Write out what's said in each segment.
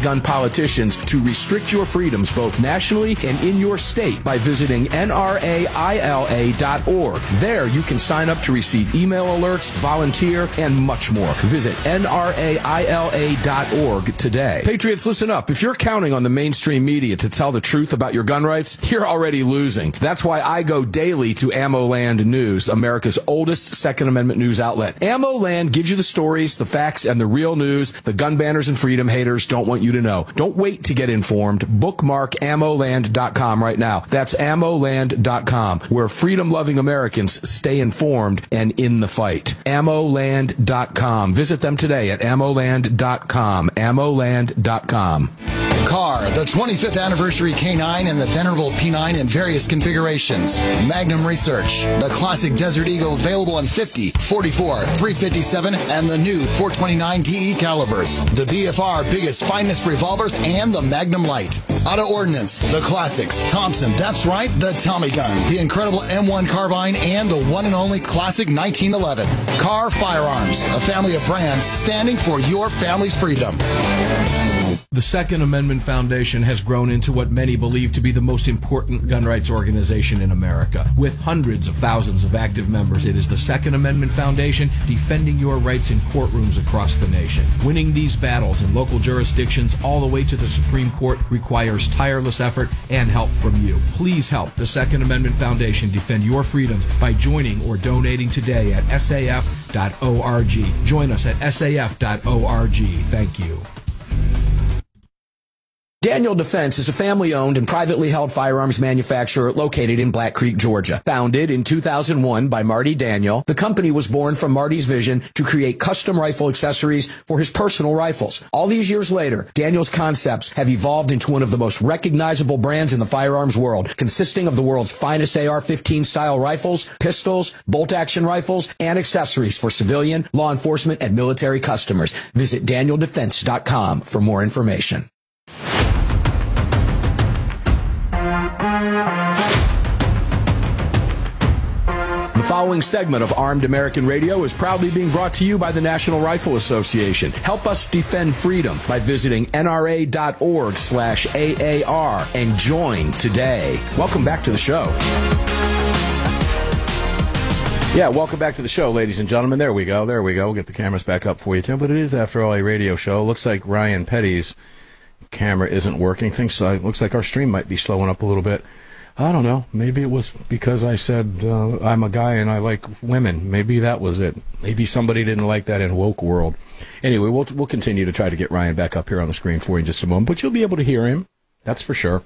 anti-gun politicians to restrict your freedoms both nationally and in your state by visiting nraila.org. There you can sign up to receive email alerts, volunteer, and much more. Visit nraila.org today. Patriots, listen up. If you're counting on the mainstream media to tell the truth about your gun rights, you're already losing. That's why I go daily to AmmoLand News, America's oldest Second Amendment news outlet. AmmoLand gives you the stories, the facts, and the real news the gun banners and freedom haters don't want you to know. Don't wait to get informed. Bookmark ammoland.com right now. That's ammoland.com, where freedom-loving Americans stay informed and in the fight. ammoland.com. Visit them today at ammoland.com. ammoland.com. Car, the 25th anniversary K9 and the venerable P9 in various configurations. Magnum Research, the classic Desert Eagle available in 50, 44, 357, and the new 429 DE calibers. The BFR biggest, finest revolvers, and the Magnum Light. Auto Ordnance, the classics. Thompson, that's right, the Tommy gun, the incredible M1 carbine, and the one and only classic 1911. Car Firearms, a family of brands standing for your family's freedom. The Second Amendment Foundation has grown into what many believe to be the most important gun rights organization in America. With hundreds of thousands of active members, it is the Second Amendment Foundation defending your rights in courtrooms across the nation. Winning these battles in local jurisdictions all the way to the Supreme Court requires tireless effort and help from you. Please help the Second Amendment Foundation defend your freedoms by joining or donating today at saf.org. Join us at saf.org. Thank you. Daniel Defense is a family-owned and privately held firearms manufacturer located in Black Creek, Georgia. Founded in 2001 by Marty Daniel, the company was born from Marty's vision to create custom rifle accessories for his personal rifles. All these years later, Daniel's concepts have evolved into one of the most recognizable brands in the firearms world, consisting of the world's finest AR-15 style rifles, pistols, bolt-action rifles, and accessories for civilian, law enforcement, and military customers. Visit DanielDefense.com for more information. The following segment of Armed American Radio is proudly being brought to you by the National Rifle Association. Help us defend freedom by visiting nra.org/AAR and join today. Welcome back to the show. Yeah, welcome back to the show, ladies and gentlemen. There we go. We'll get the cameras back up for you, too. But it is, after all, a radio show. Looks like Ryan Petty's camera isn't working. Looks like our stream might be slowing up a little bit. I don't know. Maybe it was because I said I'm a guy and I like women. Maybe that was it. Maybe somebody didn't like that in woke world. Anyway, we'll continue to try to get Ryan back up here on the screen for you in just a moment, but you'll be able to hear him. That's for sure.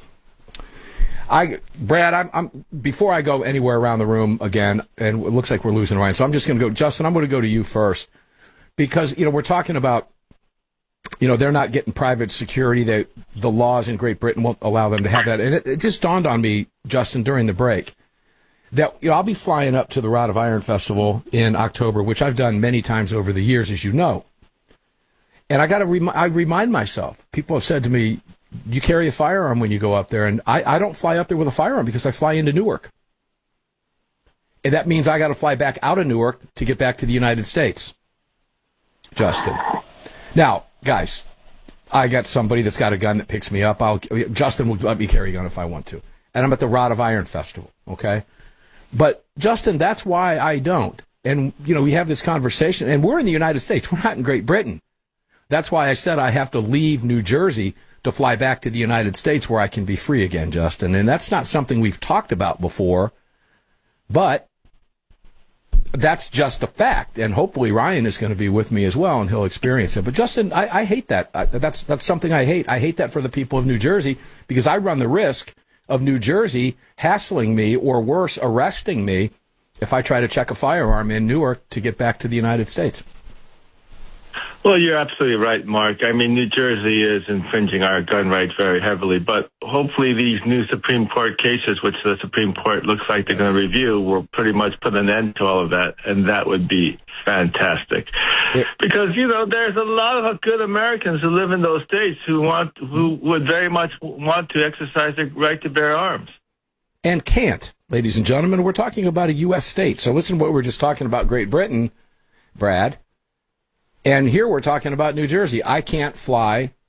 Brad, I'm before I go anywhere around the room again, and it looks like we're losing Ryan, so I'm just going to go. Justin, I'm going to go to you first because we're talking about. They're not getting private security. The laws in Great Britain won't allow them to have that. And it just dawned on me, Justin, during the break, that I'll be flying up to the Rod of Iron Festival in October, which I've done many times over the years, as you know. And I remind myself, people have said to me, you carry a firearm when you go up there. And I don't fly up there with a firearm because I fly into Newark. And that means I got to fly back out of Newark to get back to the United States. Justin. Now, guys, I got somebody that's got a gun that picks me up. Justin will let me carry a gun if I want to. And I'm at the Rod of Iron Festival, okay? But, Justin, that's why I don't. And, we have this conversation, and we're in the United States. We're not in Great Britain. That's why I said I have to leave New Jersey to fly back to the United States where I can be free again, Justin. And that's not something we've talked about before, but that's just a fact, and hopefully Ryan is going to be with me as well, and he'll experience it. But Justin, I hate that. That's something I hate. I hate that for the people of New Jersey because I run the risk of New Jersey hassling me or worse, arresting me if I try to check a firearm in Newark to get back to the United States. Well, you're absolutely right, Mark. I mean, New Jersey is infringing our gun rights very heavily, but hopefully these new Supreme Court cases, which the Supreme Court looks like they're going to review, will pretty much put an end to all of that, and that would be fantastic. Because, there's a lot of good Americans who live in those states who would very much want to exercise their right to bear arms. And can't, ladies and gentlemen. We're talking about a U.S. state. So listen to what we were just talking about Great Britain, Brad. And here we're talking about New Jersey. I can't fly